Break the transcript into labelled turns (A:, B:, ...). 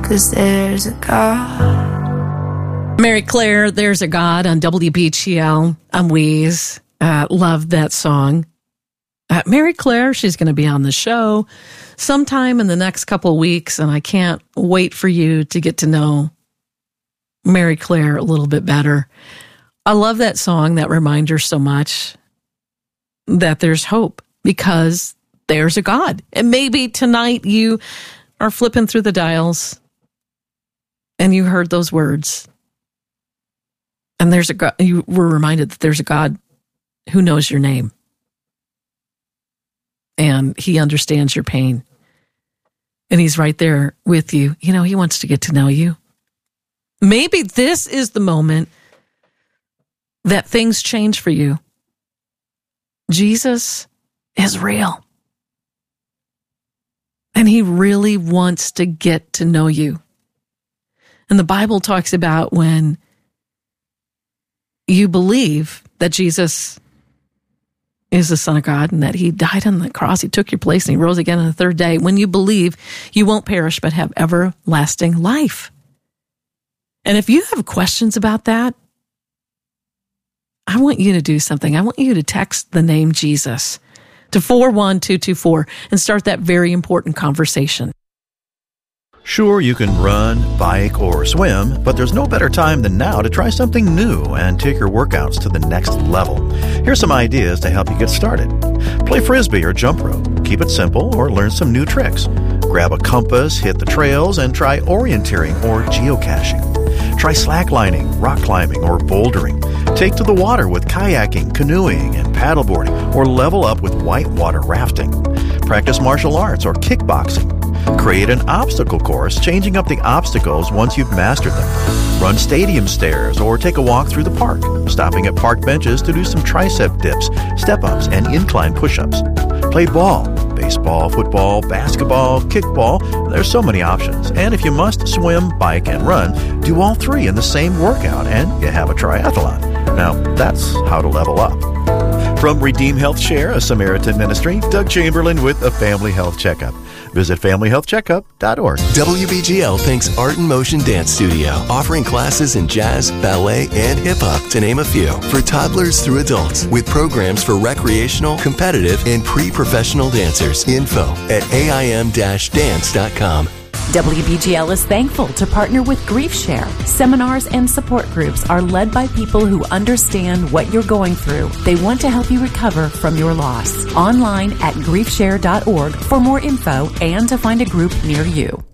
A: 'cause there's a God.
B: Mary Claire, There's a God on WBGL. I'm Wheeze. Love that song. Mary Claire, she's going to be on the show sometime in the next couple of weeks, and I can't wait for you to get to know Mary Claire a little bit better. I love that song, that reminder so much that there's hope because there's a God. And maybe tonight you are flipping through the dials and you heard those words. And there's a God, you were reminded that there's a God who knows your name. And he understands your pain. And he's right there with you. You know, he wants to get to know you. Maybe this is the moment that things change for you. Jesus is real. And he really wants to get to know you. And the Bible talks about when you believe that Jesus is the Son of God and that he died on the cross, he took your place and he rose again on the third day. When you believe, you won't perish but have everlasting life. And if you have questions about that, I want you to do something. I want you to text the name Jesus to 41224 and start that very important conversation.
C: Sure, you can run, bike, or swim, but there's no better time than now to try something new and take your workouts to the next level. Here's some ideas to help you get started. Play Frisbee or jump rope. Keep it simple or learn some new tricks. Grab a compass, hit the trails, and try orienteering or geocaching. Try slacklining, rock climbing, or bouldering. Take to the water with kayaking, canoeing, and paddleboarding, or level up with whitewater rafting. Practice martial arts or kickboxing. Create an obstacle course, changing up the obstacles once you've mastered them. Run stadium stairs or take a walk through the park, stopping at park benches to do some tricep dips, step-ups, and incline push-ups. Play ball, baseball, football, basketball, kickball. There's so many options. And if you must swim, bike, and run, do all three in the same workout and you have a triathlon. Now, that's how to level up. From Redeem Health Share, a Samaritan ministry, Doug Chamberlain with a Family Health Checkup. Visit FamilyHealthCheckup.org.
D: WBGL thanks Art in Motion Dance Studio, offering classes in jazz, ballet, and hip-hop, to name a few, for toddlers through adults, with programs for recreational, competitive, and pre-professional dancers. Info at aim-dance.com.
E: WBGL is thankful to partner with GriefShare. Seminars and support groups are led by people who understand what you're going through. They want to help you recover from your loss. Online at griefshare.org for more info and to find a group near you.